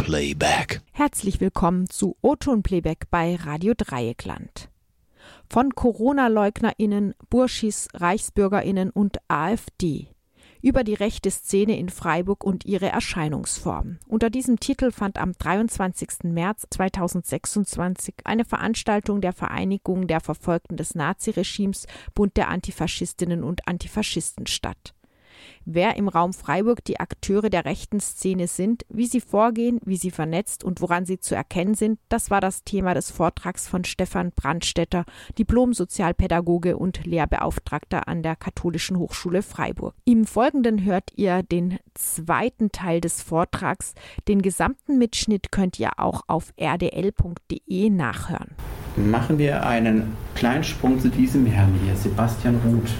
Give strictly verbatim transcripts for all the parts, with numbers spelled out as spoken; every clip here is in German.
Playback. Herzlich willkommen zu O-Ton Playback bei Radio Dreieckland. Von Corona-LeugnerInnen, Burschis, ReichsbürgerInnen und AfD. Über die rechte Szene in Freiburg und ihre Erscheinungsform. Unter diesem Titel fand am dreiundzwanzigsten März zweitausendsechsundzwanzig eine Veranstaltung der Vereinigung der Verfolgten des Naziregimes Bund der Antifaschistinnen und Antifaschisten statt. Wer im Raum Freiburg die Akteure der rechten Szene sind, wie sie vorgehen, wie sie vernetzt und woran sie zu erkennen sind, das war das Thema des Vortrags von Stefan Brandstätter, Diplom-Sozialpädagoge und Lehrbeauftragter an der Katholischen Hochschule Freiburg. Im Folgenden hört ihr den zweiten Teil des Vortrags. Den gesamten Mitschnitt könnt ihr auch auf r d l punkt d e nachhören. Machen wir einen kleinen Sprung zu diesem Herrn hier, Sebastian Ruth.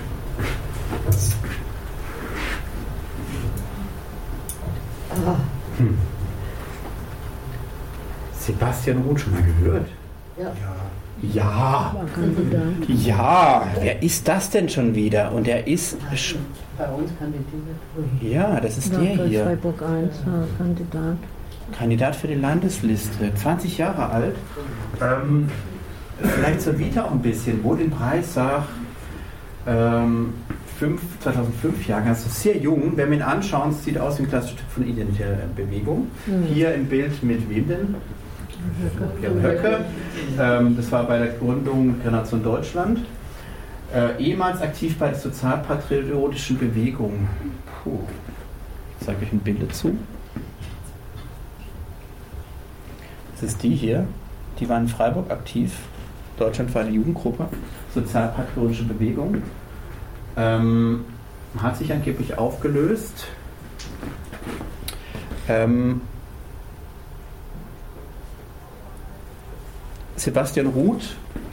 Hm. Sebastian Ruth schon mal gehört? Ja. Ja. Ja. Ja. Wer ist das denn schon wieder? Und er ist. Sch- Bei uns kandidiert. Ja, das ist ja, der hier. Freiburg eins, ja, Kandidat. Kandidat für die Landesliste. zwanzig Jahre alt. Ähm, vielleicht zur Vita auch ein bisschen. Wohnt in Breisach. Ähm, zweitausendfünf Jahre, also sehr jung. Wenn wir ihn anschauen, sieht aus wie ein klassisches Stück von identitärer Bewegung. Mhm. Hier im Bild mit wem denn? Höcke. Höcke. Ähm, das war bei der Gründung der Nation Deutschland. Äh, ehemals aktiv bei der sozialpatriotischen Bewegung. Puh. Ich zeige euch ein Bild dazu. Das ist die hier. Die war in Freiburg aktiv. Deutschlandweite Jugendgruppe. Sozialpatriotische Bewegung. Ähm, hat sich angeblich aufgelöst. Ähm, Sebastian Ruth,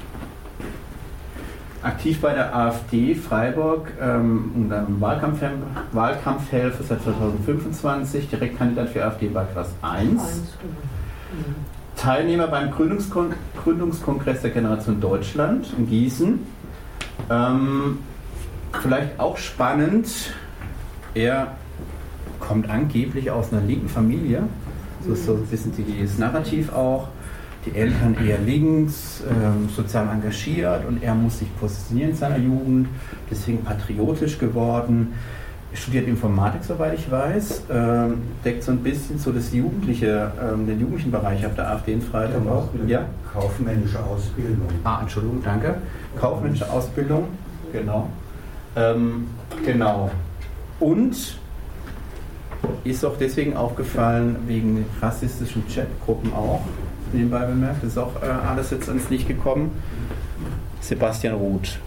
aktiv bei der AfD Freiburg ähm, und dann Wahlkampf, Wahlkampfhelfer seit zweitausendfünfundzwanzig, Direktkandidat für AfD-Wahlkreis eins. Teilnehmer beim Gründungskon- Gründungskongress der Generation Deutschland in Gießen. Ähm, Vielleicht auch spannend, er kommt angeblich aus einer linken Familie, so ist so ein bisschen das Narrativ auch, die Eltern eher links, ähm, sozial engagiert und er muss sich positionieren in seiner Jugend, deswegen patriotisch geworden, studiert Informatik, soweit ich weiß, ähm, deckt so ein bisschen so das Jugendliche, ähm, den jugendlichen Bereich ab der AfD in Freiburg auch. Ja? Kaufmännische Ausbildung. Ah, Entschuldigung, danke. Kaufmännische Ausbildung, genau. Ähm, genau. Und ist auch deswegen aufgefallen, wegen rassistischen Chatgruppen auch, nebenbei bemerkt, ist auch äh, alles jetzt ans Licht gekommen. Sebastian Ruth.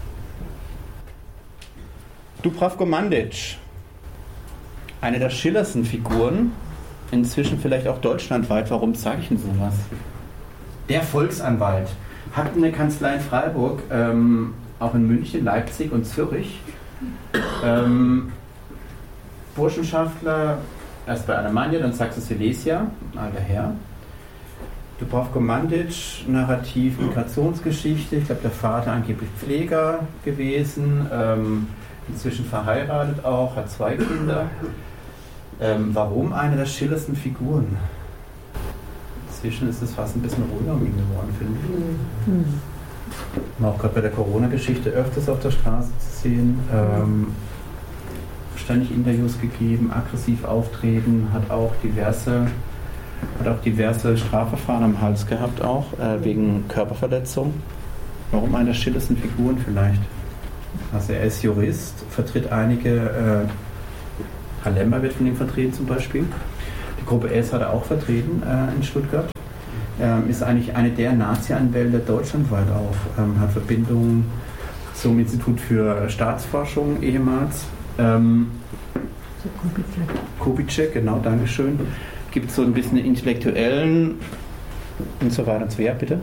Dubravko Mandic, eine der schillerndsten Figuren, inzwischen vielleicht auch deutschlandweit. Warum sage ich denn sowas? Der Volksanwalt hat eine Kanzlei in Freiburg, ähm, auch in München, Leipzig und Zürich. Ähm, Burschenschaftler, erst bei Alemannia, dann Sachsen Silesia, alter Herr. Dubravko Mandic, Narrativ, Migrationsgeschichte, ich glaube der Vater angeblich Pfleger gewesen, ähm, inzwischen verheiratet auch, hat zwei Kinder. Ähm, warum eine der schillerndsten Figuren? Inzwischen ist es fast ein bisschen ruhiger um ihn geworden, finde ich. Mhm. Auch gerade bei der Corona-Geschichte öfters auf der Straße zu sehen. Ähm, ständig Interviews gegeben, aggressiv auftreten, hat auch diverse, hat auch diverse Strafverfahren am Hals gehabt, auch äh, wegen Körperverletzung. Warum eine der schillerndsten Figuren vielleicht? Also er ist Jurist, vertritt einige, äh, Halemba wird von ihm vertreten zum Beispiel. Die Gruppe S hat er auch vertreten äh, in Stuttgart. Ähm, ist eigentlich eine der Nazi-Anwälte deutschlandweit auch, ähm, hat Verbindungen zum Institut für Staatsforschung ehemals. Ähm, Kubitschek, genau, Dankeschön. Gibt so ein bisschen Intellektuellen und so weiter und so. Ja, bitte?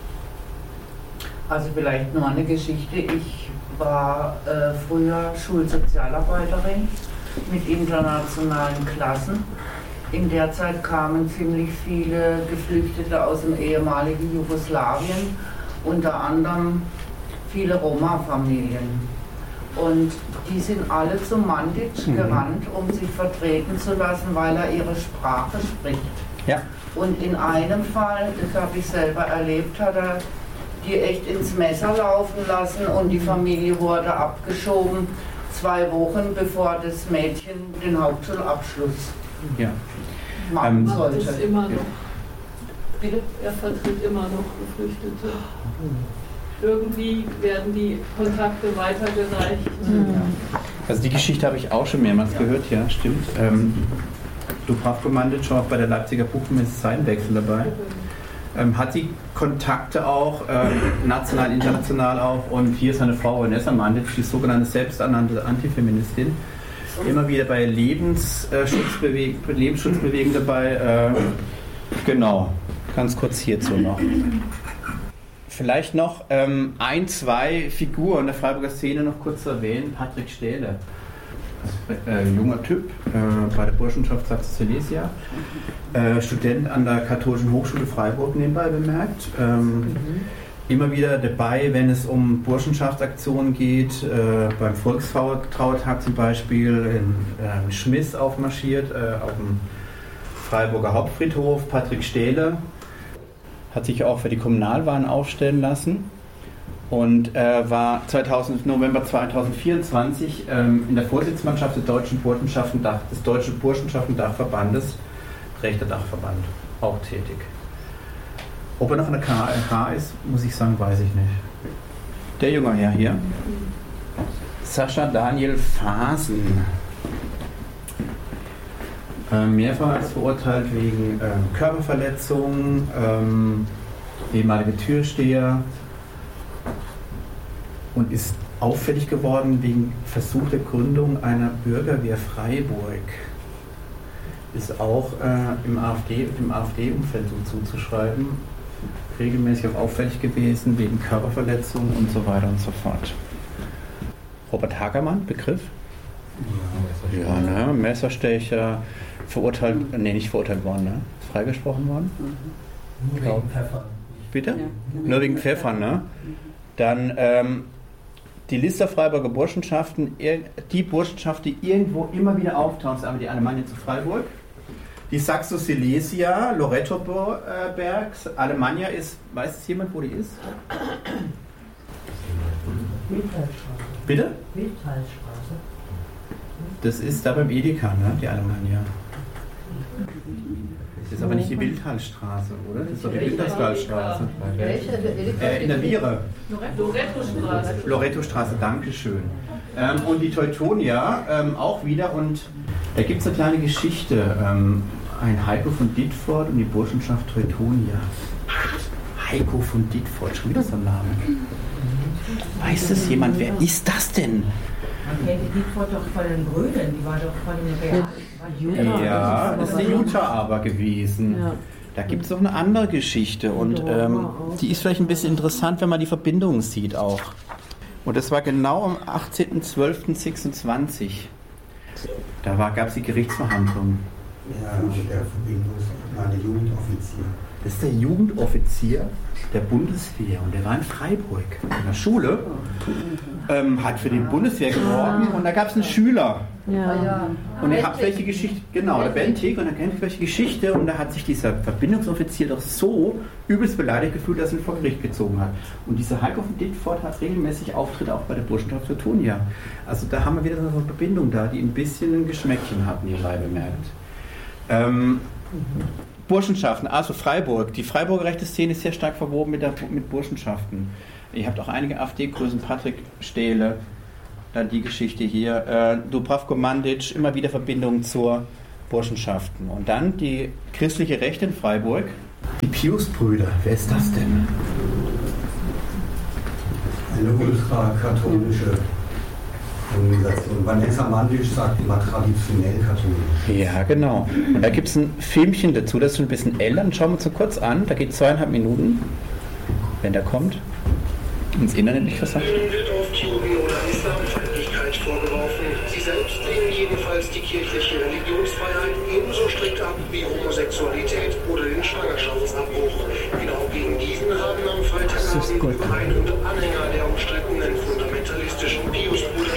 Also vielleicht nur eine Geschichte. Ich war äh, früher Schulsozialarbeiterin mit internationalen Klassen. In der Zeit kamen ziemlich viele Geflüchtete aus dem ehemaligen Jugoslawien, unter anderem viele Roma-Familien. Und die sind alle zu Mandic mhm. gerannt, um sich vertreten zu lassen, weil er ihre Sprache spricht. Ja. Und in einem Fall, das habe ich selber erlebt, hat er die echt ins Messer laufen lassen und die Familie wurde abgeschoben, zwei Wochen bevor das Mädchen den Hauptschulabschluss ja. machen ähm, sollte. Ist immer noch. Bitte? Er vertritt immer noch Geflüchtete. Irgendwie werden die Kontakte weitergereicht. Also die Geschichte habe ich auch schon mehrmals ja. gehört, ja, stimmt. Ähm, Dubravko Mandic war auch bei der Leipziger Buchmesse Zeitenwechsel dabei. Ähm, hat sie Kontakte auch, ähm, national, international auch. Und hier ist eine Frau, Vanessa Mandic, die sogenannte selbsternannte Antifeministin. Immer wieder bei Lebensschutzbewe- Lebensschutzbewegungen dabei. Äh, genau, ganz kurz hierzu noch. Vielleicht noch ähm, ein, zwei Figuren der Freiburger Szene noch kurz zu erwähnen. Patrick Stähle, äh, junger Typ, äh, bei der Burschenschaft Sachsen-Silesia, äh, Student an der Katholischen Hochschule Freiburg nebenbei bemerkt. Ähm, mhm. Immer wieder dabei, wenn es um Burschenschaftsaktionen geht, äh, beim Volkstrauertag zum Beispiel, in äh, Schmiss aufmarschiert, äh, auf dem Freiburger Hauptfriedhof. Patrick Stähle hat sich auch für die Kommunalwahlen aufstellen lassen und äh, war zweitausend, November zweitausendvierundzwanzig ähm, in der Vorsitzmannschaft des Deutschen Burschenschaftendach, des Deutschen Burschenschaftendachverbandes, rechter Dachverband, auch tätig. Ob er noch in der K R H ist, muss ich sagen, weiß ich nicht. Der junge Herr hier, Sascha Daniel Fasen. Ähm, mehrfach verurteilt wegen ähm, Körperverletzung, ähm, ehemaliger Türsteher und ist auffällig geworden wegen Versuch der Gründung einer Bürgerwehr Freiburg. Ist auch äh, im AfD, im AfD-Umfeld so zuzuschreiben, regelmäßig auch auffällig gewesen wegen Körperverletzung und so weiter und so fort. Robert Hagermann, Begriff? Ja, ne? Messerstecher. Verurteilt, nee, nicht verurteilt worden, ne? Freigesprochen worden? Nur wegen Pfeffer. Bitte? Ja. Nur wegen Pfeffer, ne? Dann ähm, die Liste Freiburger Burschenschaften, die Burschenschaft, die irgendwo immer wieder auftaucht, ist einmal die Alemannia zu Freiburg. Die Saxo-Silesia, Loretto-Bergs, Alemannia ist, weiß es jemand, wo die ist? Wildtalstraße. Bitte? Wildtalstraße. Das ist da beim Edeka, ne? Die Alemannia. Das ist aber nicht die Wildtalstraße, oder? Das ist doch die Wildtalstraße. Äh, in der Viere. Loretto-Straße. Loretto-Straße, Dankeschön. Ähm, und die Teutonia ähm, auch wieder. Und da gibt es eine kleine Geschichte. Ähm, ein Heiko von Dittfurt und die Burschenschaft Teutonia. Heiko von Dittfurt, schon wieder so ein Name. Weiß das jemand? Wer ist das denn? Man kennt die Dittfurt doch von den Brüdern, die war doch von den Real. Ja, das ist eine Jutta aber gewesen. Ja. Da gibt es noch eine andere Geschichte und ähm, die ist vielleicht ein bisschen interessant, wenn man die Verbindungen sieht auch. Und das war genau am achtzehnten zwölften sechsundzwanzig. Da gab es die Gerichtsverhandlung. Ja, mit der Verbindung war der Jugendoffizier. Das ist der Jugendoffizier der Bundeswehr und der war in Freiburg in der Schule, ähm, hat für die Bundeswehr geworben und da gab es einen Schüler. Ja. Und er hat welche Geschichte, genau, der Bentig, und er kennt welche Geschichte und da hat sich dieser Verbindungsoffizier doch so übelst beleidigt gefühlt, dass er ihn vor Gericht gezogen hat. Und dieser Heiko von Dittfurt hat regelmäßig Auftritte auch bei der Burschenschaft Teutonia. Also da haben wir wieder so eine Verbindung da, die ein bisschen ein Geschmäckchen hat, nebenbei bemerkt. Ähm, Burschenschaften, also Freiburg. Die Freiburger rechte Szene ist sehr stark verwoben mit, der, mit Burschenschaften. Ihr habt auch einige AfD-Größen, Patrick Stähle, dann die Geschichte hier, äh, Dubravko Mandic, immer wieder Verbindungen zur Burschenschaften. Und dann die christliche Rechte in Freiburg. Die Pius-Brüder, wer ist das denn? Eine ultrakatholische Organisation. Vanessa Mandic sagt immer traditionell katholisch. Ja, genau. Und da gibt es ein Filmchen dazu, das ist schon ein bisschen älter. Und schauen wir uns so kurz an. Da geht zweieinhalb Minuten, wenn der kommt. Ins Internet nicht versagt. Ihnen wird oft Juden- oder Islamfeindlichkeit vorgeworfen. Sie selbst lehnen jedenfalls die kirchliche Religionsfreiheit ebenso strikt ab wie Homosexualität oder den Schwangerschaftsabbruch. Genau gegen diesen haben am Freitagabend Gemeinden und Anhänger der umstrittenen fundamentalistischen Pius-Bruderschaft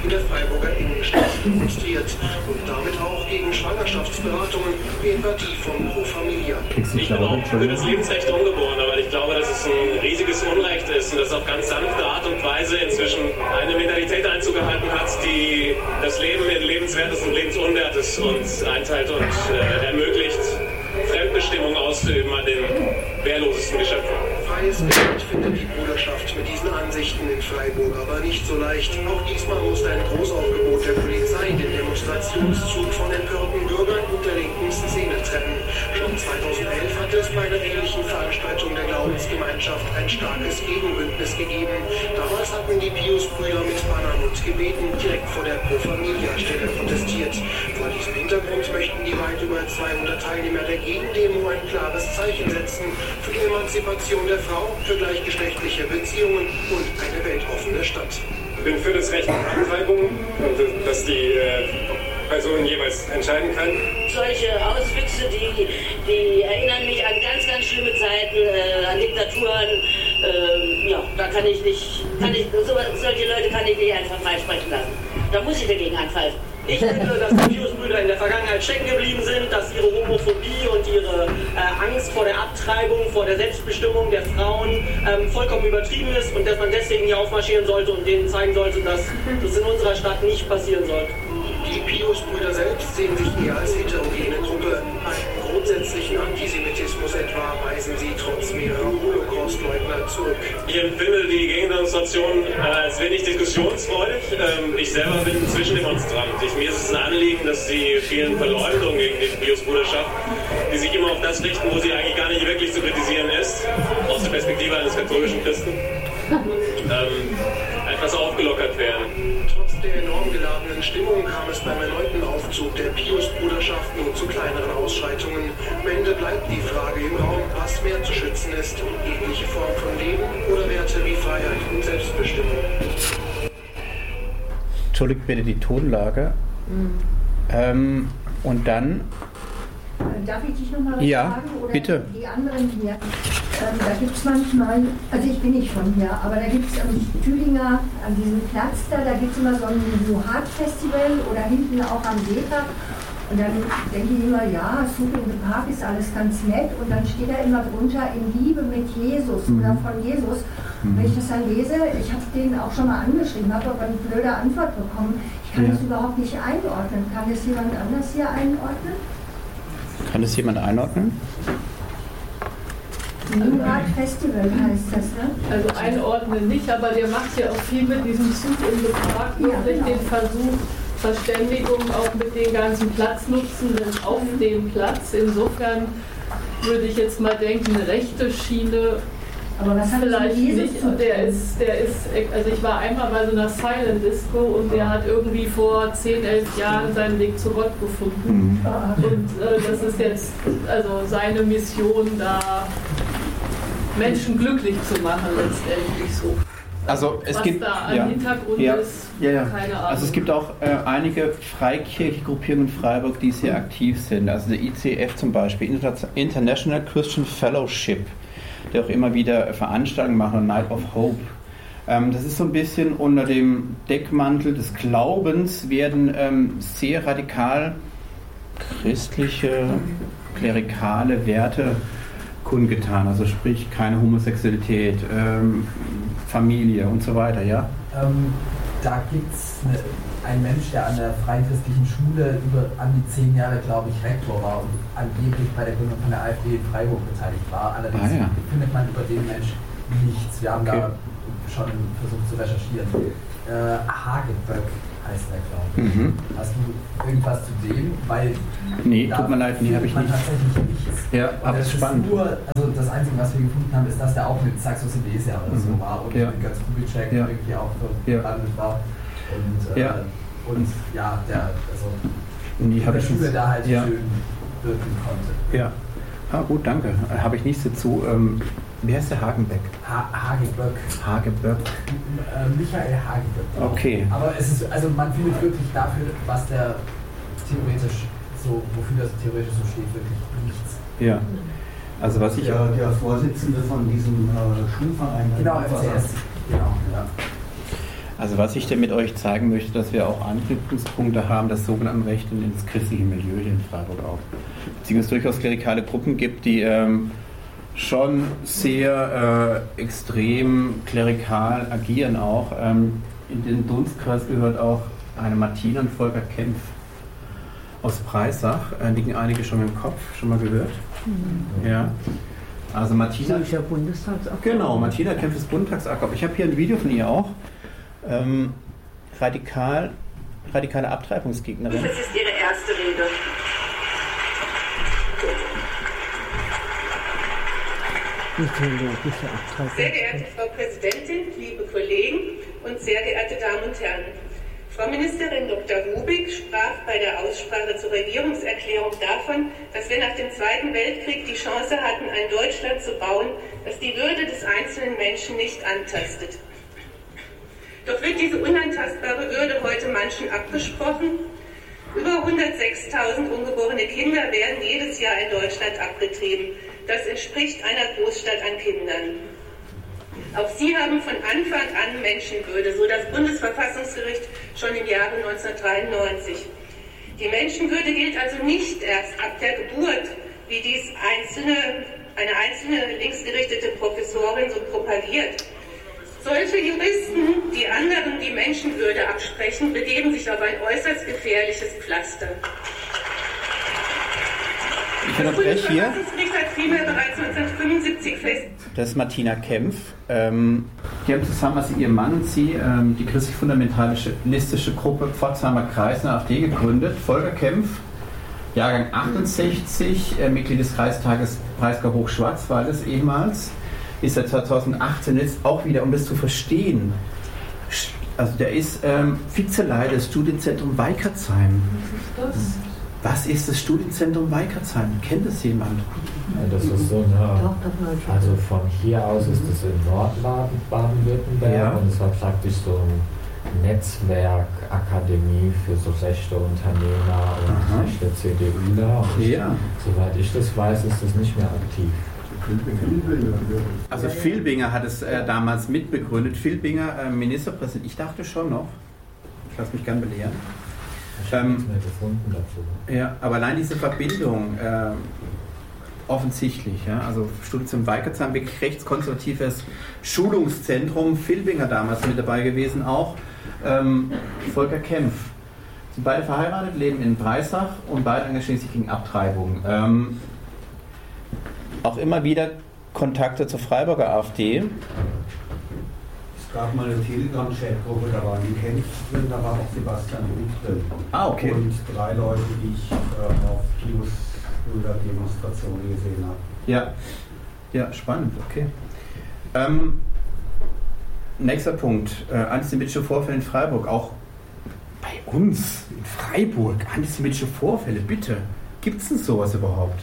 in der Freiburger Innenstadt demonstriert und damit auch gegen Schwangerschaftsberatungen wie etwa die von Pro Familia. Ich bin auch für das Lebensrecht ungeboren, aber ich glaube, dass es ein riesiges Unrecht ist und dass auf ganz sanfte Art und Weise inzwischen eine Mentalität Einzug gehalten hat, die das Leben in Lebenswertes und Lebensunwertes uns einteilt und äh, ermöglicht, Fremdbestimmung auszuüben an den wehrlosesten Geschöpfen. Freies Bild findet die Bruderschaft mit diesen Ansichten in Freiburg aber nicht so leicht. Auch diesmal musste ein Großaufgebot der Polizei den Demonstrationszug von empörten Bürgern und der linken Szene trennen. Schon zweitausendelf hatte es bei einer ähnlichen Veranstaltung der Glaubensgemeinschaft ein starkes Gegenbündnis gegeben. Damals hatten die Pius-Brüder mit Bannern und Gebeten direkt vor der Pro Familia-Stelle protestiert. Vor diesem Hintergrund möchten die weit über zweihundert Teilnehmer der Gegendemo ein klares Zeichen setzen für die Emanzipation der Frau, für gleichgeschlechtliche Beziehungen und eine weltoffene Stadt. Ich bin für das Recht auf Abtreibung und dass die äh, Person jeweils entscheiden kann. Solche Auswüchse, die, die erinnern mich an ganz, ganz schlimme Zeiten, äh, an Diktaturen. Äh, ja, da kann ich nicht, kann ich, so, solche Leute kann ich nicht einfach freisprechen lassen. Da muss ich dagegen anpfeifen. Ich finde, dass die Pius-Brüder in der Vergangenheit stecken geblieben sind, dass ihre Homophobie und ihre äh, Angst vor der Abtreibung, vor der Selbstbestimmung der Frauen ähm, vollkommen übertrieben ist und dass man deswegen hier aufmarschieren sollte und denen zeigen sollte, dass das in unserer Stadt nicht passieren sollte. Die Pius-Brüder selbst sehen sich eher als heterogene Gruppe. Einen grundsätzlichen Antisemitismus etwa weisen sie trotz mehrerer Holocaust-Leugner zurück. Ich empfinde die Gegendemonstration als wenig diskussionsfreudig. Ähm, ich selber bin Zwischendemonstrant. Ich, mir ist es ein Anliegen, dass die vielen Verleumdungen gegen die Pius-Bruderschaft, die sich immer auf das richten, wo sie eigentlich gar nicht wirklich zu kritisieren ist, aus der Perspektive eines katholischen Christen, ähm, etwas aufgelockert werden. Trotz der enorm geladenen Stimmung kam es beim erneuten Aufzug der Pius-Bruderschaft nur zu kleineren Ausschreitungen. Am Ende bleibt die Frage im Raum, was mehr zu schützen ist, jegliche Form von Leben oder Werte wie Freiheit und Selbstbestimmung. Entschuldigt bitte die Tonlage. Mhm. Ähm, und dann... Darf ich dich nochmal was ja, fragen? Oder bitte. Die anderen hier. Ähm, da gibt es manchmal, also ich bin nicht von hier, aber da gibt es am Tübinger, an diesem Platz da, da gibt es immer so ein Suhat-Festival oder hinten auch am Seepark. Und dann denke ich immer, ja, Super in the Park ist alles ganz nett. Und dann steht da immer drunter, in Liebe mit Jesus mhm. oder von Jesus. Und wenn ich das dann lese, ich habe den auch schon mal angeschrieben, habe aber eine blöde Antwort bekommen. Ich kann ja. das überhaupt nicht einordnen. Kann das jemand anders hier einordnen? Kann das jemand einordnen? Suhat Festival heißt das, ne? Also einordnen nicht, aber der macht ja auch viel mit diesem Zug in the Park, wirklich ja, genau. den Versuch, Verständigung auch mit den ganzen Platznutzenden auf dem Platz. Insofern würde ich jetzt mal denken, eine rechte Schiene. Aber was hat vielleicht nicht? Der ist, der ist, also ich war einmal bei so einer Silent Disco und der hat irgendwie vor zehn, elf Jahren seinen Weg zu Gott gefunden. Mhm. Und äh, das ist jetzt also seine Mission, da Menschen glücklich zu machen, letztendlich so. Also es was gibt da am ja, Hintergrund ja, ist, ja, ja. keine Ahnung. Also es gibt auch äh, einige Freikirchengruppierungen in Freiburg, die sehr aktiv sind. Also der I C F zum Beispiel, International Christian Fellowship, der auch immer wieder Veranstaltungen machen, Night of Hope. Ähm, das ist so ein bisschen unter dem Deckmantel des Glaubens werden ähm, sehr radikal christliche, klerikale Werte kundgetan. Also sprich keine Homosexualität, ähm, Familie und so weiter, ja? Ähm, da gibt es einen Mensch, der an der Freien Christlichen Schule über an die zehn Jahre, glaube ich, Rektor war und angeblich bei der Gründung von der AfD in Freiburg beteiligt war. Allerdings ah, ja. findet man über den Mensch nichts. Wir haben okay. da schon versucht zu recherchieren. Äh, Hageböck heißt er, glaube ich. Mhm. Hast du irgendwas zu dem? Weil nee, tut mir leid, nee, habe ich nicht. Tatsächlich nichts. Ja, aber es ist spannend. Nur, also das Einzige, was wir gefunden haben, ist, dass der auch mit Saxo Silesia oder mhm. so war und ja. mit Götz Kubitschek ja. irgendwie auch verbandelt ja. war. Und, äh, ja. und ja, der, also die der Schule da halt ja. schön wirken konnte. Ja, ah, gut, danke. Habe ich nichts dazu. Ähm, wie heißt der Hagenbeck? Ha Hageböck. Hageböck. Äh, Michael Hageböck. Okay. Aber es ist, also man findet wirklich dafür, was der theoretisch so, wofür das theoretisch so steht, wirklich nichts. Ja. Also was ich der, der Vorsitzende von diesem äh, Schulverein. Genau, F C S. Genau, ja. Also was ich damit euch zeigen möchte, dass wir auch Anknüpfungspunkte haben, das sogenannte Recht ins christliche Milieu hier in Freiburg auch. Beziehungsweise durchaus klerikale Gruppen gibt, die ähm, schon sehr äh, extrem klerikal agieren auch. Ähm, in den Dunstkreis gehört auch eine Martina und Volker Kempf aus Breisach. Äh, liegen einige schon im Kopf, schon mal gehört? Mhm. Ja. Also Martina. Sie ist ja Bundestagsabgeordnete. Genau, Martina Kempf ist Bundestagsabgeordnete. Ich habe hier ein Video von ihr auch. Ähm, radikal, radikale Abtreibungsgegnerin. Das ist Ihre erste Rede. Sehr geehrte Frau Präsidentin, liebe Kollegen und sehr geehrte Damen und Herren. Frau Ministerin Doktor Rubik sprach bei der Aussprache zur Regierungserklärung davon, dass wir nach dem Zweiten Weltkrieg die Chance hatten, ein Deutschland zu bauen, das die Würde des einzelnen Menschen nicht antastet. Doch wird diese unantastbare Würde heute manchen abgesprochen? Über hundertsechstausend ungeborene Kinder werden jedes Jahr in Deutschland abgetrieben. Das entspricht einer Großstadt an Kindern. Auch sie haben von Anfang an Menschenwürde, so das Bundesverfassungsgericht schon im Jahre neunzehnhundertdreiundneunzig. Die Menschenwürde gilt also nicht erst ab der Geburt, wie dies einzelne, eine einzelne linksgerichtete Professorin so propagiert. Solche Juristen, die anderen die Menschenwürde absprechen, begeben sich auf ein äußerst gefährliches Pflaster. Ich unterbreche hier. Das Bundesverfassungsgericht hat vielmehr bereits neunzehnhundertfünfundsiebzig fest. Das ist Martina Kempf. Ähm, die haben zusammen, also ihr Mann und sie, ähm, die christlich-fundamentalistische Gruppe Pforzheimer Kreis in der AfD gegründet. Volker Kempf, Jahrgang achtundsechzig, äh, Mitglied des Kreistages Breisgau Hochschwarzwaldes ehemals. Ist seit zweitausendachtzehn jetzt auch wieder, um das zu verstehen. Also der ist ähm, Vizeleiter des Studienzentrum Weikertsheim. Was ist das? Was ist das Studienzentrum Weikertsheim? Kennt das jemand? Ja, das ist so eine, also von hier aus ist das in Nordbaden-Württemberg ja. Und es war praktisch so ein Netzwerk, Akademie für so rechte Unternehmer und Aha. rechte CDUler. Und ja. Soweit ich das weiß, ist das nicht mehr aktiv. Also Filbinger hat es äh, damals mitbegründet. Filbinger, äh, Ministerpräsident, ich dachte schon noch, ich lasse mich gern belehren. Ich habe ähm, nichts mehr gefunden dazu. Ja, aber allein diese Verbindung, äh, offensichtlich, ja, also Studienzentrum Weikertsheim, wirklich rechtskonservatives Schulungszentrum, Filbinger damals mit dabei gewesen auch, ähm, Volker Kempf. Sind beide verheiratet, leben in Breisach und beide engagieren sich gegen Abtreibung. Ähm, auch immer wieder Kontakte zur Freiburger AfD. Es gab mal eine Telegram-Chatgruppe, da waren die Kämpfe drin, da war auch Sebastian Ruth drin. Ah, okay. Und drei Leute, die ich äh, auf Pius-Brüder-Demonstrationen gesehen habe. Ja, ja, spannend, okay. Ähm, nächster Punkt, äh, antisemitische Vorfälle in Freiburg, auch bei uns in Freiburg, antisemitische Vorfälle, bitte. Gibt es denn sowas überhaupt?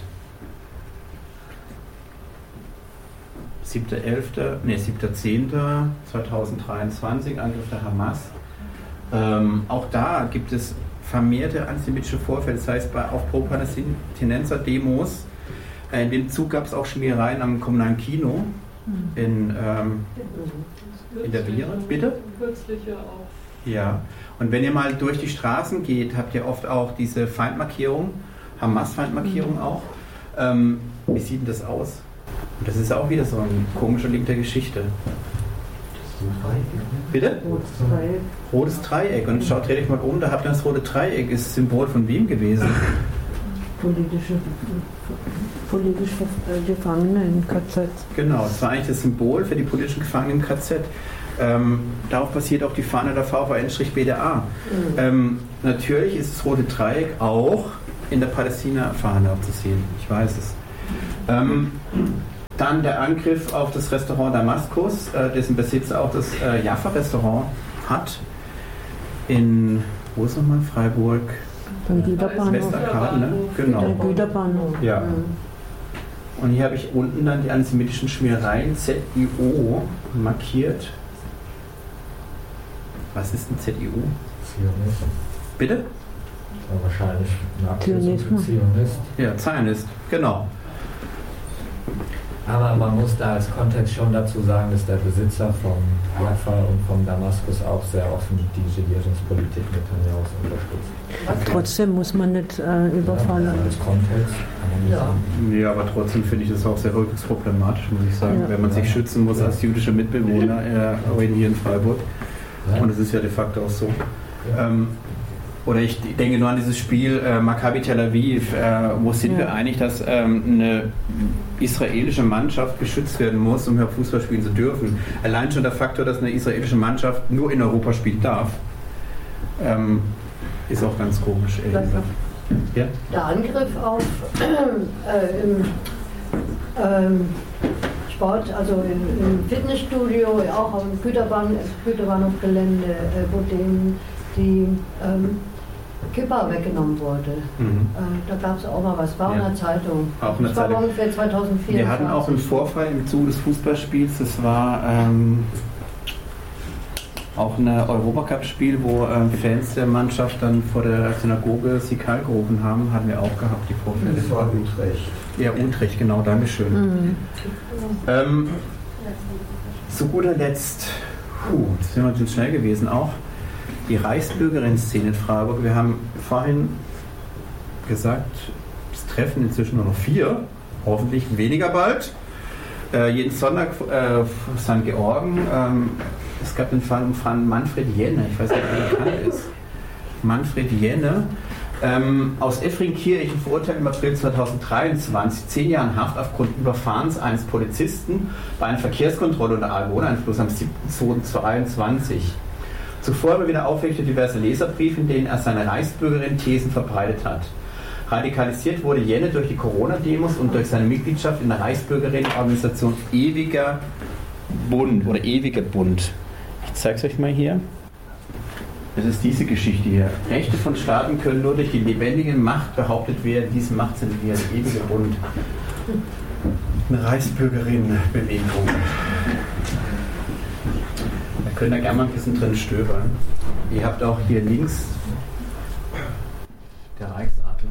siebter elfter Nee, siebter zehnter zweitausenddreiundzwanzig, Angriff der Hamas. Ähm, auch da gibt es vermehrte antisemitische Vorfälle, das heißt bei, auf Pro-Palästinenser-Demos. Äh, in dem Zug gab es auch Schmierereien am kommunalen Kino in, ähm, in der Viera. Bitte? Kürzliche auch. Ja, und wenn ihr mal durch die Straßen geht, habt ihr oft auch diese Feindmarkierung, Hamas-Feindmarkierung mhm. auch. Ähm, wie sieht denn das aus? Und das ist auch wieder so ein komischer Link der Geschichte. Bitte? Rotes Dreieck. Rotes Dreieck. Und schaut, dreht euch mal um, da habt ihr das rote Dreieck. Ist Symbol von wem gewesen? Politische, politisch Gefangene im K Z. Genau, das war eigentlich das Symbol für die politischen Gefangenen im K Z. Ähm, darauf basiert auch die Fahne der V V N-B D A. Mhm. Ähm, natürlich ist das rote Dreieck auch in der Palästina-Fahne zu sehen. Ich weiß es. Ähm, dann der Angriff auf das Restaurant Damaskus, äh, dessen Besitzer auch das äh, Jaffa-Restaurant hat. In, wo ist nochmal? Freiburg? Beim Güterbahnhof. Westerkarten, ne? Genau. Der Güterbahnhof. Ja. Und hier habe ich unten dann die antisemitischen Schmierereien Z I O markiert. Was ist ein Z I O? Zionist. Bitte? Ja, wahrscheinlich Zionist. Zionist. Ja, Zionist, genau. Aber man muss da als Kontext schon dazu sagen, dass der Besitzer vom Jaffa und vom Damaskus auch sehr offen die Regierungspolitik Netanjahus unterstützt. Trotzdem muss man nicht äh, überfallen. Ja, als Kontext kann man ja. sagen. Ja, aber trotzdem finde ich das auch sehr problematisch, muss ich sagen, ja. wenn man sich ja. schützen muss als jüdischer Mitbewohner äh, hier in Freiburg. Ja. Und das ist ja de facto auch so. Ja. Ähm, Oder ich denke nur an dieses Spiel äh, Maccabi Tel Aviv, äh, wo sind ja. wir einig, dass ähm, eine israelische Mannschaft geschützt werden muss, um hier Fußball spielen zu dürfen. Allein schon der Faktor, dass eine israelische Mannschaft nur in Europa spielen darf, ähm, ist auch ganz komisch, ehrlich gesagt. Ja? Der Angriff auf äh, im ähm, Sport, also im, im Fitnessstudio, auch auf dem Güterbahn, Güterbahnhofgelände, äh, wo denen die ähm, Kippa weggenommen wurde. Mhm. Äh, da gab es auch mal was, war ja. in der Zeitung. Auch in der das war Zeitung. ungefähr zweitausendvier. Wir hatten auch einen Vorfall im Zuge des Fußballspiels, das war ähm, auch ein Europacup-Spiel, wo ähm, Fans der Mannschaft dann vor der Synagoge Sikal gerufen haben, hatten wir auch gehabt, die Vorfälle. Das war Utrecht. Ja, Utrecht, genau, Dankeschön. Mhm. Ähm, zu guter Letzt, puh, das sind wir natürlich schnell gewesen auch, die Reichsbürgerin-Szene in Freiburg. Wir haben vorhin gesagt, es treffen inzwischen nur noch vier, hoffentlich weniger bald. Äh, jeden Sonntag äh, Sankt Georgen. Ähm, es gab den Fall von Manfred Jenne, ich weiß nicht, ob er bekannt ist. Manfred Jenne, ähm, aus Effringkirchen, verurteilt im April zweitausenddreiundzwanzig, zehn Jahren Haft aufgrund Überfahrens eines Polizisten bei einer Verkehrskontrolle unter Alkoholeinfluss am siebten zweiten zweiundzwanzig. Zuvor immer wieder auflegte diverse Leserbriefe, in denen er seine Reichsbürgerin-Thesen verbreitet hat. Radikalisiert wurde Jenne durch die Corona-Demos und durch seine Mitgliedschaft in der Reichsbürgerin-Organisation Ewiger Bund oder Ewiger Bund. Ich zeige es euch mal hier. Das ist diese Geschichte hier. Rechte von Staaten können nur durch die lebendige Macht behauptet werden. Diese Macht sind wir, der Ewige Bund. Eine Reichsbürgerin-Bewegung. Da könnt ihr gerne mal ein bisschen drin stöbern. Ihr habt auch hier links der Reichsadler.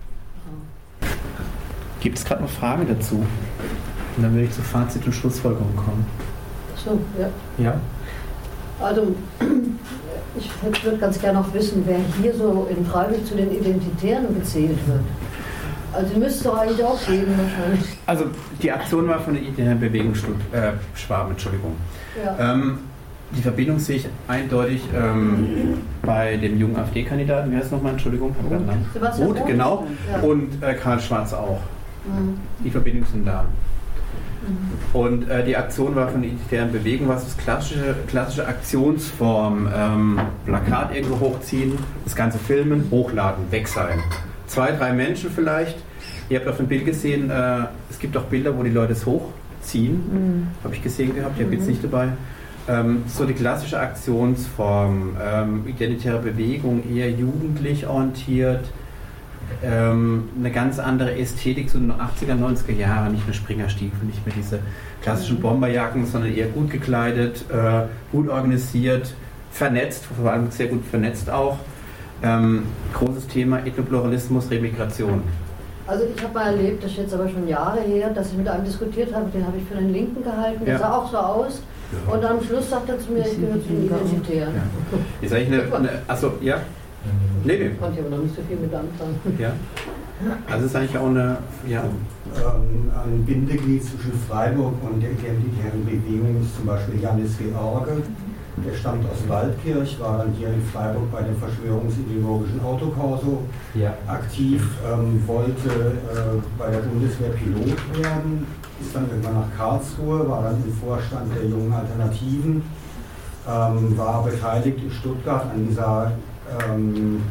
Gibt es gerade noch Fragen dazu? Und dann will ich zu Fazit und Schlussfolgerung kommen. So, ja. Ja? Also, ich würde ganz gerne auch wissen, wer hier so in Freiburg zu den Identitären gezählt wird. Also, müsste es doch eigentlich auch geben, wahrscheinlich. Also, die Aktion war von der Identitären Bewegung äh, Schwaben, Entschuldigung. Ja. Ähm, die Verbindung sehe ich eindeutig ähm, bei dem jungen AfD-Kandidaten, wie heißt es nochmal, Entschuldigung? Sebastian Roth, genau. Ja. Und äh, Karl Schwarz auch. Mhm. Die Verbindungen sind da. Mhm. Und äh, die Aktion war von der Identitären Bewegung, was ist klassische, klassische Aktionsform? Ähm, Plakat irgendwo hochziehen, das Ganze filmen, hochladen, weg sein. Zwei, drei Menschen vielleicht. Ihr habt auf dem Bild gesehen, äh, es gibt auch Bilder, wo die Leute es hochziehen. Mhm. Habe ich gesehen gehabt, ich habe jetzt nicht dabei. Ähm, so die klassische Aktionsform, ähm, identitäre Bewegung, eher jugendlich orientiert, ähm, eine ganz andere Ästhetik, so in den achtziger, neunziger Jahre, nicht mehr Springerstiefel, nicht mehr diese klassischen Bomberjacken, sondern eher gut gekleidet, äh, gut organisiert, vernetzt, vor allem sehr gut vernetzt auch. Ähm, großes Thema Ethnopluralismus, Remigration. Also ich habe mal erlebt, das ist jetzt aber schon Jahre her, dass ich mit einem diskutiert habe, den habe ich für den Linken gehalten, der ja. sah auch so aus. Ja. Und am Schluss sagt er zu mir, ich gehöre zu den Identitären. Ja. Ist eigentlich eine, eine achso, ja? Nee, nee. Ich konnte aber noch nicht so viel mit anfangen. Ja. Also ist eigentlich auch eine, ja. Ähm, ein Bindeglied zwischen Freiburg und der identitären Bewegung ist zum Beispiel Janis George. Der stammt aus Waldkirch, war dann hier in Freiburg bei dem verschwörungsideologischen Autokorso ja. aktiv, ähm, wollte äh, bei der Bundeswehr Pilot werden, ist dann irgendwann nach Karlsruhe, war dann im Vorstand der Jungen Alternativen, ähm, war beteiligt in Stuttgart an dieser, ähm,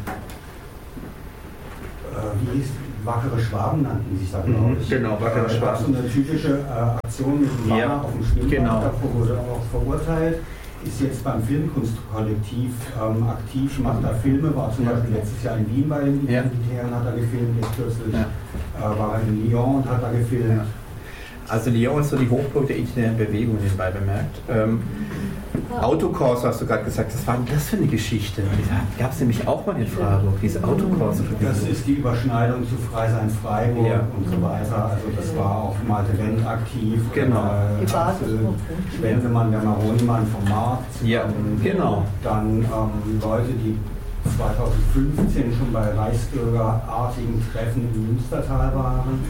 äh, wie hieß Wackere Schwaben nannten sich da, glaube ich. Genau, Wackere äh, Schwaben. So eine typische äh, Aktion mit dem Banner ja. auf dem Schwimmbad, genau. davor wurde auch verurteilt. Ist jetzt beim Filmkunstkollektiv ähm, aktiv, macht da Filme, war zum Beispiel letztes Jahr in Wien bei den Identitären, ja. hat er gefilmt, jetzt kürzlich ja. äh, war er in Lyon und hat da gefilmt. Ja. Also Lyon ist so die Hochburg der identitären Bewegung, nebenbei bemerkt. Ähm, Autokorso hast du gerade gesagt, was war denn das für eine Geschichte? Gab es nämlich auch mal in Freiburg, diese Autokorso. Das ist die Überschneidung zu Freisein-Freiburg ja. und so weiter. Also das war auch Malte Wendt aktiv. Genau. Äh, Axel Schwendemann, der Maronimann vom Markt. Ja, ähm, genau. Dann ähm, Leute, die zweitausendfünfzehn schon bei reichsbürgerartigen Treffen im Münstertal waren.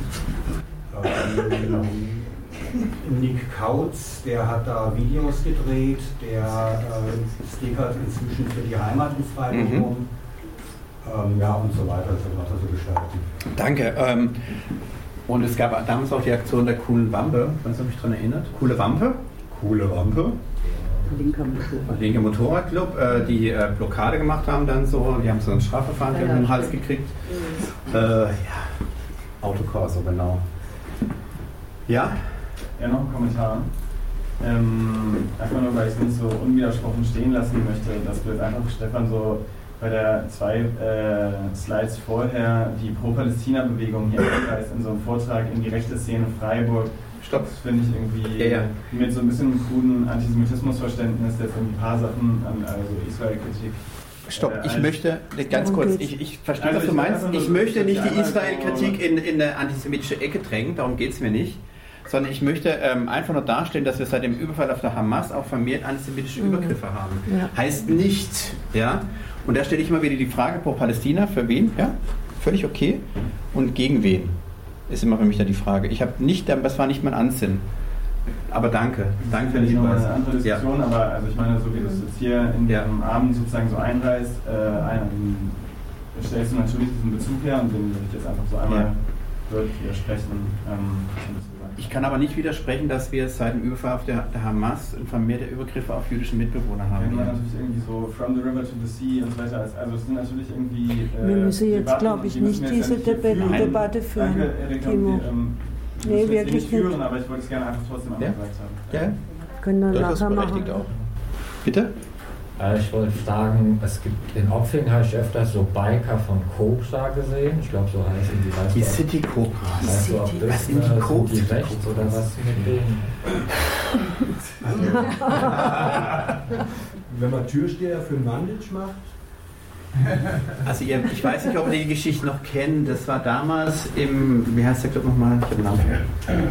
Ähm, Nick Kautz, der hat da Videos gedreht, der äh, stickert inzwischen für die Heimat in Freiburg mhm. rum. Ähm, ja, und so weiter, so weiter zu gestalten. Danke. Ähm, und es gab damals auch die Aktion der coolen Wampe, weißt du, ob mich daran erinnert? Coole Wampe? Coole Wampe. Linker Motorrad. Linker Motorradclub, äh, die äh, Blockade gemacht haben dann so, die haben so ein Strafverfahren ja, ja, in den Hals gekriegt. Mhm. Äh, ja, Autokorso, genau. Ja? Ja, noch ein Kommentar. Ähm, einfach nur, weil ich es nicht so unwidersprochen stehen lassen möchte, dass wir jetzt einfach Stefan so bei der zwei äh, Slides vorher die Pro-Palästina-Bewegung hier einweist in so einem Vortrag in die rechte Szene Freiburg. Stopp. Das finde ich irgendwie ja, ja. mit so ein bisschen kruden Antisemitismusverständnis, jetzt irgendwie ein paar Sachen an also Israel-Kritik. Stopp, ich möchte ganz kurz, ich, ich verstehe, also was du meinst. Ich möchte nicht die Israel-Kritik in, in eine antisemitische Ecke drängen, darum geht es mir nicht. Sondern ich möchte ähm, einfach nur darstellen, dass wir seit dem Überfall auf der Hamas auch vermehrt antisemitische mhm. Übergriffe haben. Ja. Heißt nicht, ja, und da stelle ich immer wieder die Frage, pro Palästina, für wen, ja, völlig okay, und gegen wen, ist immer für mich da die Frage. Ich habe nicht, das war nicht mein Ansinnen, aber danke, danke für den Hinweis. Das ist eine andere Diskussion, ja. aber also ich meine, so wie du es jetzt hier in ja. dem Abend sozusagen so einreißt, äh, ein, stellst du natürlich diesen Bezug her und den würde ich jetzt einfach so einmal ja. deutlich widersprechen. Ähm, Ich kann aber nicht widersprechen, dass wir seit dem Überfall auf der, der Hamas vermehrte Übergriffe auf jüdische Mitbewohner haben. Wenn man natürlich irgendwie so from the river to the sea und so weiter, also es sind natürlich irgendwie äh, wir müssen jetzt, glaube ich, nicht diese ja nicht Deb Debatte führen. Danke, Erik, Timo. Die, ähm, nee, wirklich nicht führen, nicht. Aber ich wollte es gerne einfach trotzdem einmal ja? gesagt haben. Ja, können wir nachher machen. Auch. Bitte? Ich wollte fragen, es gibt in Opfing habe ich öfter so Biker von Cobra gesehen. Ich glaube, so heißen die. Weißt die du, City Cobras. Weißt du, ob das was sind die Cobras? Die rechts oder was mit denen? Wenn man Türsteher für Mandic macht? Also ihr, ich weiß nicht, ob ihr die Geschichte noch kennt. Das war damals im, wie heißt der Club nochmal? Ich habe den Namen vergessen.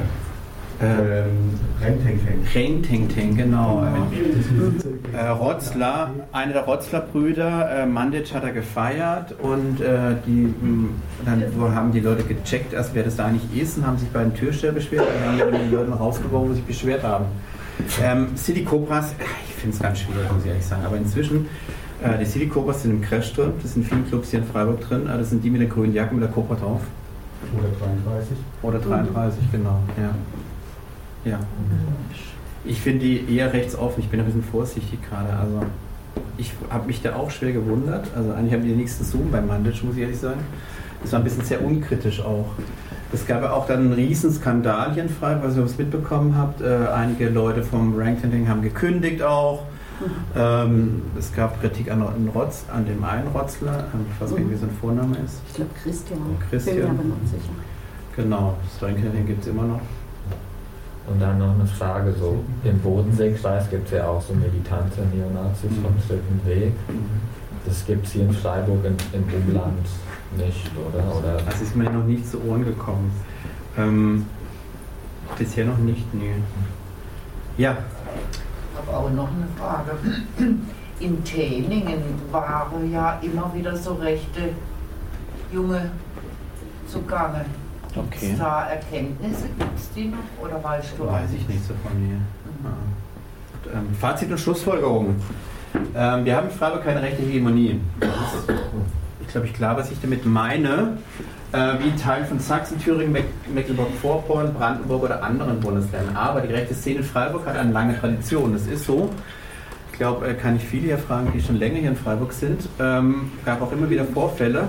Ähm, Renteng-Teng. Renteng-Teng, genau. Äh, Rotzler, einer der Rotzler-Brüder, äh, Mandic hat er gefeiert und äh, die, mh, dann wo haben die Leute gecheckt, also wer das da eigentlich ist, und haben sich bei den Türsteher beschwert und dann haben die Leute rausgeworfen, wo sie sich beschwert haben. Ähm, City Cobras, ich finde es ganz schwierig, muss ich ehrlich sagen, aber inzwischen, äh, die City Cobras sind im Crash drin, das sind viele Clubs hier in Freiburg drin, äh, das sind die mit der grünen Jacke mit der Cobra drauf. Oder dreiunddreißig. Oder dreiunddreißig, mhm. genau, ja. Ja. Ich finde die eher rechtsoffen, ich bin ein bisschen vorsichtig gerade. Also ich habe mich da auch schwer gewundert. Also eigentlich haben die nichts zu suchen beim Mandic, muss ich ehrlich sagen. Das war ein bisschen sehr unkritisch auch. Es gab ja auch dann einen riesen Skandal hier in Freiburg, was ihr was mitbekommen habt. Äh, einige Leute vom Ranking haben gekündigt auch. Ähm, es gab Kritik an, an, Rotz, an dem einen Rotzler, ich weiß nicht, wie sein Vorname ist. Ich glaube Christian. Christian. Bin mir aber nicht sicher. Genau, das Ranking gibt es immer noch. Und dann noch eine Frage, so im Bodenseekreis gibt es ja auch so militante Neonazis vom dritten Weg. Das gibt es hier in Freiburg im, im Umland nicht, oder? oder? Das ist mir noch nicht zu Ohren gekommen. Ähm, bisher noch nicht, nee. Ja. Ich habe auch noch eine Frage. In Täningen waren ja immer wieder so rechte Junge zugange. Okay. Gibt es da Erkenntnisse? Gibt es die noch? Oder weißt du? Weiß ich nicht so von mir. Mhm. Ähm, Fazit und Schlussfolgerung. Ähm, wir haben in Freiburg keine rechte Hegemonie. Ich glaube, ich klar, was ich damit meine. Äh, wie in Teilen von Sachsen, Thüringen, Meck Mecklenburg-Vorpommern, Brandenburg oder anderen Bundesländern. Aber die rechte Szene in Freiburg hat eine lange Tradition. Das ist so. Ich glaube, äh, kann ich viele hier fragen, die schon länger hier in Freiburg sind. Ähm, gab auch immer wieder Vorfälle.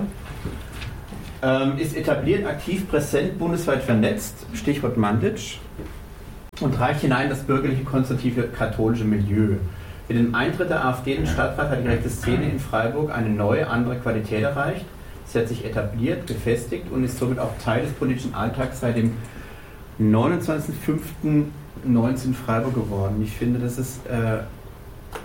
Ähm, ist etabliert, aktiv, präsent, bundesweit vernetzt, Stichwort Mandic, und reicht hinein das bürgerliche, konservative, katholische Milieu. Mit dem Eintritt der AfD in den Stadtrat hat die rechte Szene in Freiburg eine neue, andere Qualität erreicht. Sie hat sich etabliert, gefestigt und ist somit auch Teil des politischen Alltags seit dem neunundzwanzigsten fünften neunzehn Freiburg geworden. Ich finde, das ist äh,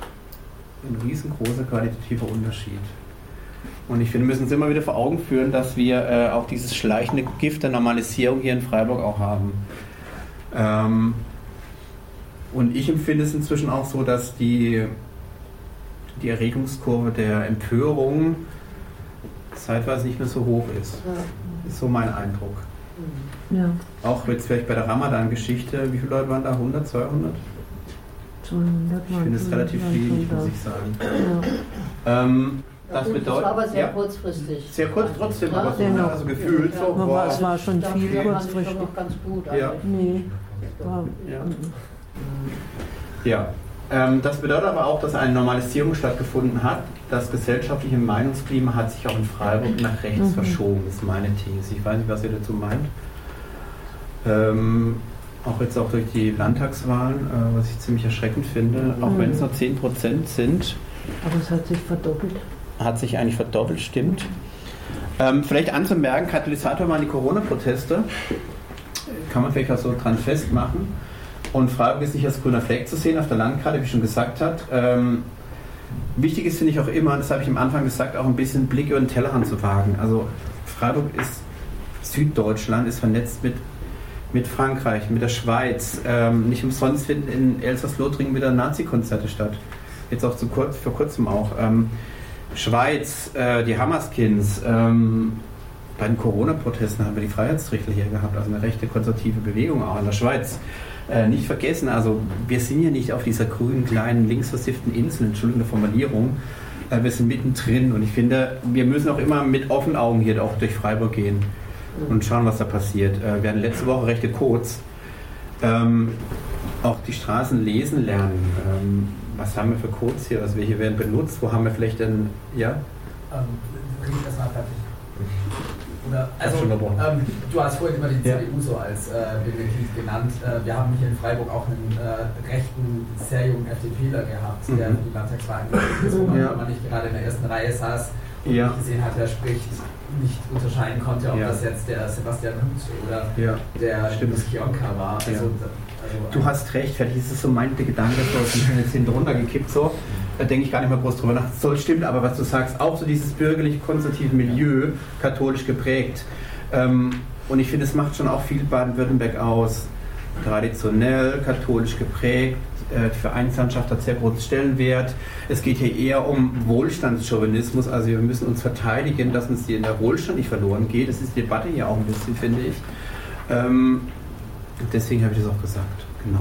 ein riesengroßer qualitativer Unterschied. Und ich finde, wir müssen uns immer wieder vor Augen führen, dass wir äh, auch dieses schleichende Gift der Normalisierung hier in Freiburg auch haben. Ähm, und ich empfinde es inzwischen auch so, dass die, die Erregungskurve der Empörung zeitweise nicht mehr so hoch ist. Das ist so mein Eindruck. Ja. Auch jetzt vielleicht bei der Ramadan-Geschichte, wie viele Leute waren da? hundert, zweihundert? zweihundert Ich finde es relativ wenig, muss ich sagen. Ja. Ähm, das gut, bedeutet, das war aber sehr ja, kurzfristig. sehr kurz trotzdem, Ja, aber so, genau. also gefühlt Ja. so. Aber Wow. es war schon viel Dafür fand ich kurzfristig. doch noch ganz gut. Ja. eigentlich. Nee. War, Ja. Ja. Ähm, das bedeutet aber auch, dass eine Normalisierung stattgefunden hat. Das gesellschaftliche Meinungsklima hat sich auch in Freiburg nach rechts Mhm. verschoben, ist meine These. Ich weiß nicht, was ihr dazu meint. Ähm, auch jetzt auch durch die Landtagswahlen, äh, was ich ziemlich erschreckend finde, auch Mhm. wenn es nur zehn Prozent sind, aber es hat sich verdoppelt. hat sich eigentlich verdoppelt, stimmt. Ähm, vielleicht anzumerken, Katalysator waren die Corona-Proteste. Kann man vielleicht auch so dran festmachen. Und Freiburg ist nicht als grüner Fleck zu sehen auf der Landkarte, wie ich schon gesagt habe. Ähm, wichtig ist, finde ich auch immer, das habe ich am Anfang gesagt, auch ein bisschen Blick über den Tellerrand zu wagen. Also Freiburg ist Süddeutschland, ist vernetzt mit, mit Frankreich, mit der Schweiz. Ähm, nicht umsonst finden in Elsass-Lothringen wieder Nazi-Konzerte statt. Jetzt auch zu kurz, vor kurzem auch. Ähm, Schweiz, äh, die Hammerskins. Ähm, bei den Corona-Protesten haben wir die Freiheitstrichler hier gehabt, also eine rechte konservative Bewegung auch in der Schweiz. Äh, nicht vergessen, also wir sind ja nicht auf dieser grünen, kleinen, linksversifften Insel, Entschuldigung der Formulierung, äh, wir sind mittendrin und ich finde, wir müssen auch immer mit offenen Augen hier auch durch Freiburg gehen und schauen, was da passiert. Äh, wir hatten letzte Woche rechte Codes, ähm, auch die Straßen lesen lernen. Ähm, was haben wir für Codes hier, also welche werden benutzt, wo haben wir vielleicht denn, ja? Ähm, bring ich das mal fertig. Oder, also, schon ähm, du hast vorhin immer die Ja. C D U so als äh, Mitglied genannt. Äh, wir haben hier in Freiburg auch einen äh, rechten, sehr jungen FDPler gehabt, Mhm. der für die Landtagswahl angetreten ist, wo man, Ja. wenn man nicht gerade in der ersten Reihe saß und Ja. nicht gesehen hat, wer spricht, nicht unterscheiden konnte, ob Ja. das jetzt der Sebastian Hut oder Ja. der Stimmt. Kionka war. Also, Ja. also, Du hast recht, vielleicht ist es so mein Gedanke, so ich bin jetzt hinten runtergekippt, so, da denke ich gar nicht mehr groß drüber nach. Soll stimmt, aber was du sagst, auch so dieses bürgerlich-konservative Milieu, katholisch geprägt. Ähm, und ich finde, es macht schon auch viel Baden-Württemberg aus. Traditionell, katholisch geprägt, äh, die Vereinslandschaft hat sehr großen Stellenwert. Es geht hier eher um Wohlstandschauvinismus, also wir müssen uns verteidigen, dass uns hier in der Wohlstand nicht verloren geht. Das ist die Debatte hier auch ein bisschen, finde ich. Ähm, deswegen habe ich das auch gesagt, genau.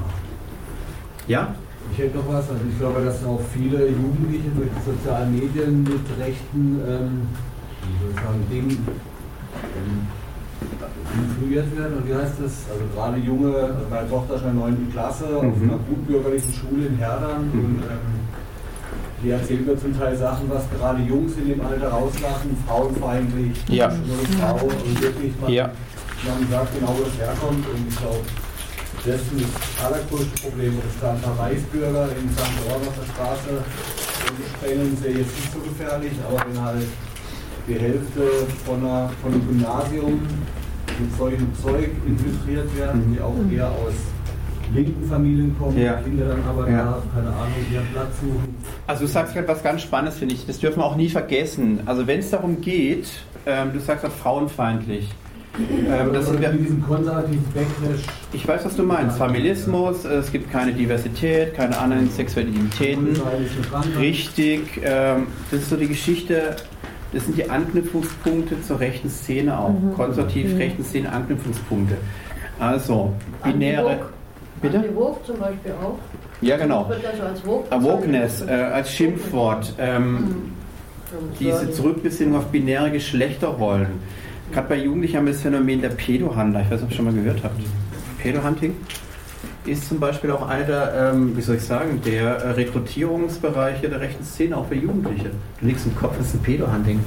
Ja? Ich hätte noch was, also ich glaube, dass auch viele Jugendliche durch die sozialen Medien mit rechten ähm, wie soll ich sagen, Dingen ähm, influiert werden. Und wie heißt das? Also gerade junge, also meine Tochter ist in der neunten Klasse Mhm. auf einer gutbürgerlichen Schule in Herdern Mhm. und ähm, die erzählen mir zum Teil Sachen, was gerade Jungs in dem Alter rauslachen, frauenfeindlich, Ja. schwule Frau und wirklich man, Ja. man sagt genau, wo es herkommt und ich glaube, das ist das allergrößte Problem, dass da ein paar Reichsbürger in Sankt Georg auf der Straße sprengen, ist ja jetzt nicht so gefährlich, aber wenn halt die Hälfte von, einer, von einem Gymnasium mit solchem Zeug infiltriert werden, die auch eher aus linken Familien kommen, Ja. Kinder dann aber Ja. da, keine Ahnung, ihren Platz suchen. Also du sagst gerade was ganz Spannendes, finde ich. Das dürfen wir auch nie vergessen. Also wenn es darum geht, ähm, du sagst auch frauenfeindlich. Ähm, das sind wir, diesen konservativen Backlash. ich weiß, was du meinst. Familismus, es gibt keine Diversität, keine anderen sexuellen Identitäten. Richtig, ähm, das ist so die Geschichte, das sind die Anknüpfungspunkte zur rechten Szene auch. Mhm. Konservativ Mhm. rechten Szene Anknüpfungspunkte. Also, binäre... Bitte? Anti-Vogue zum Beispiel auch. Ja, genau. Wird das als Vogue Awokeness äh, als Schimpfwort. Ähm, diese Zurückbesinnung auf binäre Geschlechterrollen. Gerade bei Jugendlichen haben wir das Phänomen der Pedohandler. Ich weiß nicht, ob ihr schon mal gehört habt. Pedohunting ist zum Beispiel auch einer der, ähm, wie soll ich sagen, der äh, Rekrutierungsbereiche der rechten Szene, auch für Jugendliche. Du liegst im Kopf, das ist ein Pedohunting.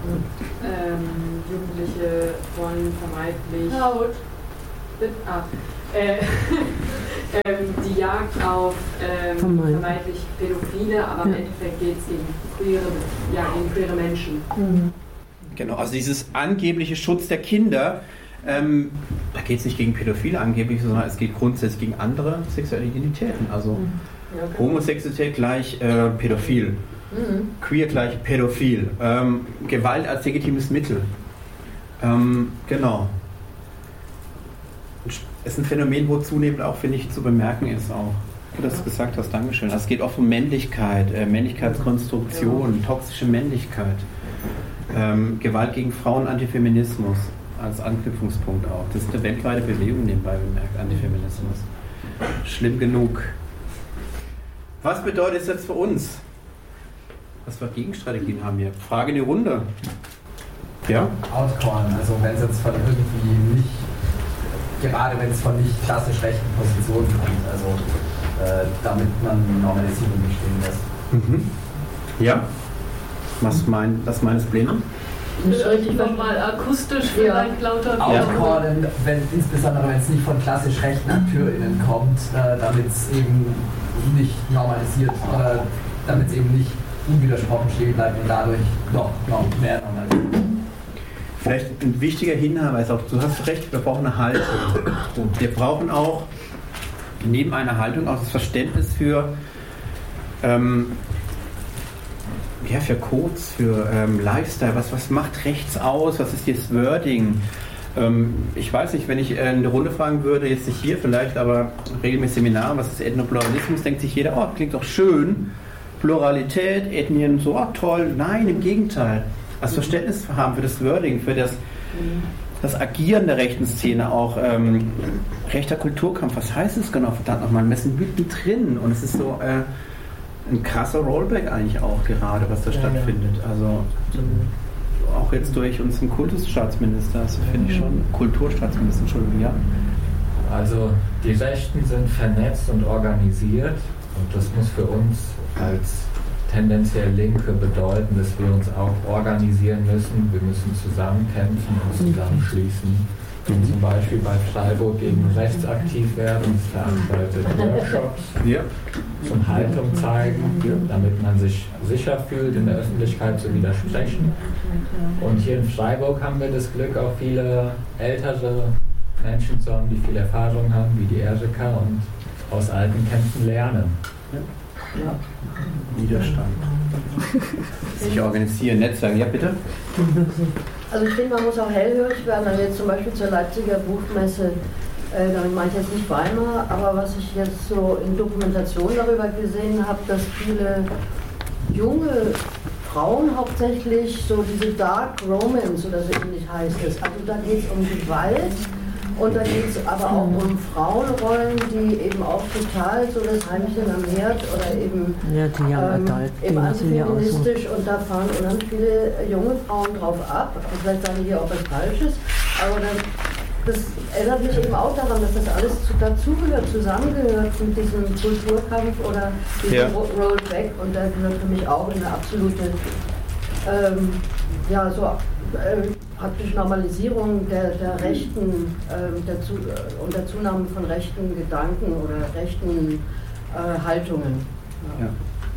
Ähm, Jugendliche wollen vermeintlich. Laut. Ah, äh, ähm, die Jagd auf ähm, Vermeintlich. vermeintlich Pädophile, aber im Ja. Endeffekt geht es gegen queere, ja, gegen queere Menschen. Mhm. Genau, also dieses angebliche Schutz der Kinder, ähm, da geht es nicht gegen Pädophile angeblich, sondern es geht grundsätzlich gegen andere sexuelle Identitäten. Also Ja, genau. Homosexualität gleich äh, pädophil. Mhm. Queer gleich pädophil. Ähm, Gewalt als legitimes Mittel. Ähm, genau. Es ist ein Phänomen, wo zunehmend auch, finde ich, zu bemerken ist auch. Wie du das gesagt hast, Dankeschön. Es geht auch um Männlichkeit, äh, Männlichkeitskonstruktion, ja. Toxische Männlichkeit. Ähm, Gewalt gegen Frauen, Antifeminismus als Anknüpfungspunkt auch. Das ist eine weltweite Bewegung, nebenbei bemerkt, Antifeminismus. Schlimm genug. Was bedeutet es jetzt für uns? Was für Gegenstrategien haben wir? Frage in die Runde. Ja? Outcallen, also wenn es jetzt von irgendwie nicht, gerade wenn es von nicht klassisch rechten Positionen kommt, also äh, damit man Normalisierung bestehen lässt. Mhm. Ja? Was, mein, was meines Plenum? Nicht richtig nochmal akustisch vielleicht ja. lauter Outcallen, wenn, insbesondere wenn es nicht von klassisch rechten AkteurInnen kommt, äh, damit es eben nicht normalisiert, äh, damit es eben nicht unwidersprochen stehen bleibt und dadurch noch, noch mehr normalisiert. Vielleicht ein wichtiger Hinweis auch, du hast recht, wir brauchen eine Haltung. Wir brauchen auch neben einer Haltung auch das Verständnis für ähm, ja, für Codes, für ähm, Lifestyle, was, was macht rechts aus, was ist das Wording? Ähm, ich weiß nicht, wenn ich äh, eine Runde fragen würde, jetzt nicht hier vielleicht, aber regelmäßig Seminare, was ist Ethnopluralismus, denkt sich jeder, oh, klingt doch schön, Pluralität, Ethnien, so, oh, toll. Nein, im Gegenteil. Das Verständnis haben für das Wording, für das, das Agieren der rechten Szene auch, ähm, rechter Kulturkampf, was heißt es genau, verdammt nochmal, wir sind mittendrin und es ist so äh, ein krasser Rollback eigentlich auch gerade, was da ja, stattfindet. Ja. Also auch jetzt durch unseren Kultusstaatsminister, das finde ich schon, Kulturstaatsminister, Entschuldigung, ja. Also die Rechten sind vernetzt und organisiert und das muss für uns als tendenziell Linke bedeuten, dass wir uns auch organisieren müssen. Wir müssen zusammenkämpfen und zusammenschließen. Mhm. Zum Beispiel bei Freiburg gegen rechts aktiv werden, es veranstaltet Workshops ja. zum Haltung zeigen, ja. damit man sich sicher fühlt, in der Öffentlichkeit zu widersprechen. Und hier in Freiburg haben wir das Glück, auch viele ältere Menschen zu haben, die viel Erfahrung haben, wie die Erika, und aus alten Kämpfen lernen. Ja. Ja. Widerstand. Sich organisieren, Netzwerke. Ja, bitte? Also ich finde, man muss auch hellhörig werden. Also jetzt zum Beispiel zur Leipziger Buchmesse, äh, damit meine ich jetzt nicht Weimar, aber was ich jetzt so in Dokumentation darüber gesehen habe, dass viele junge Frauen hauptsächlich so diese Dark Romance oder so ähnlich heißt es. Also da geht es um Gewalt. Und da geht es aber auch um Frauenrollen, die eben auch total so das Heimchen am Herd oder eben, ja, die ähm, eben antifeministisch ja so. Und da fahren unheimlich viele junge Frauen drauf ab. Und vielleicht sage ich hier auch was Falsches, aber dann, das erinnert mich eben auch daran, dass das alles dazugehört, zusammengehört mit diesem Kulturkampf oder diesem ja. Rollback, und da gehört für mich auch eine absolute ähm, ja, so äh, praktisch Normalisierung der, der rechten, äh, der zu, äh, und der Zunahme von rechten Gedanken oder rechten äh, Haltungen. Ja. Ja.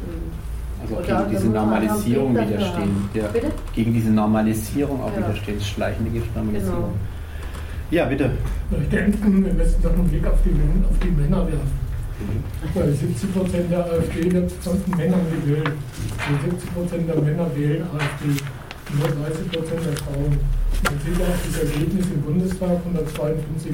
Also auch gegen diese Normalisierung widerstehen. Ja. Gegen diese Normalisierung auch ja. widerstehen, schleichende Normalisierung. Genau. Ja, bitte. Ich denke, wir müssen doch einen Blick auf die, auf die Männer werfen. Mhm. Weil siebzig Prozent der AfD wird von Männern gewählt. siebzig Prozent der Männer wählen AfD. Nur dreißig Prozent der Frauen. Man sieht auch das Ergebnis im Bundestag, hundertzweiundfünfzig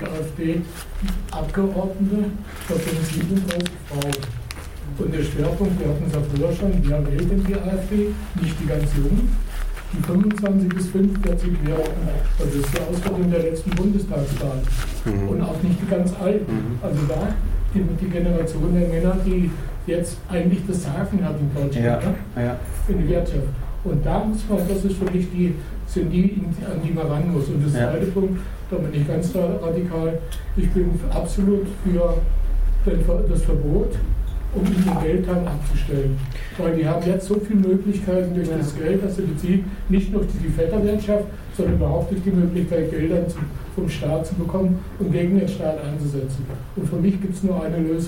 AfD-Abgeordnete, davon siebenunddreißig Frauen. Und der Schwerpunkt, wir hatten es ja früher schon, wer wählt denn die AfD? Nicht die ganz Jungen, die fünfundzwanzig bis fünfundvierzig-Jährigen. Das ist die Auswertung der letzten Bundestagswahl. Mhm. Und auch nicht die ganz Alten. Also da die, die Generation der Männer, die jetzt eigentlich das Sagen hat in Deutschland, ja. Ne? Ja. In der Wirtschaft. Und da muss man, das ist für mich die, sind die, an die man ran muss. Und das ja. zweite Punkt, da bin ich ganz radikal, ich bin absolut für den, das Verbot, um ihnen den Geldhang abzustellen. Weil die haben jetzt so viele Möglichkeiten durch ja. das Geld, das sie beziehen, nicht nur durch die Vetternwirtschaft, sondern überhaupt durch die Möglichkeit, Gelder zum, vom Staat zu bekommen und gegen den Staat einzusetzen. Und für mich gibt es nur eine Lösung.